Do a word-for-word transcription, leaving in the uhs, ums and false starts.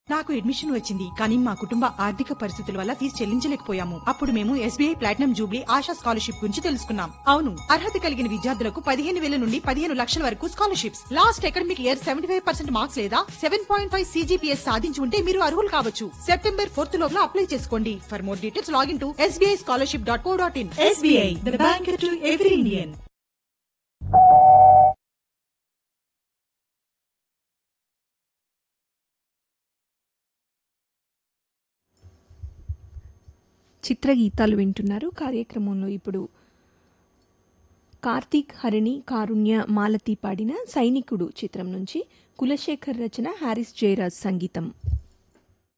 నాకు అడ్మిషన్ వచ్చింది, కానీ మా కుటుంబ ఆర్థిక పరిస్థితుల వల్ల ఫీజు చెల్లించలేకపోయాము. అప్పుడు మేము SBI platinum Jubilee ASHA scholarship గురించి తెలుసుకున్నాం. అవును, అర్హత కలిగిన విద్యార్థులకు పదిహేను వేల నుండి పదిహేను లక్షల వరకు scholarships. Last academic year seventy five percent marks లేదా సెవెన్ పాయింట్ ఫైవ్ సీజీపీఎస్ సాధించి ఉంటే మీరు అర్హులు కావచ్చు. సెప్టెంబర్ ఫోర్త్ లోపల అప్లై చేసుకోండి. For more details login to SBI scholarship dot co dot in. SBI, the bank to every Indian. చిత్రగీతాలు వింటున్నారు. కార్యక్రమంలో ఇప్పుడు కార్తీక్, హరిణి, కారుణ్య, మాలతి పాడిన సైనికుడు చిత్రం నుంచి కులశేఖర్ రచన, హారిస్ జయరాజ్ సంగీతం.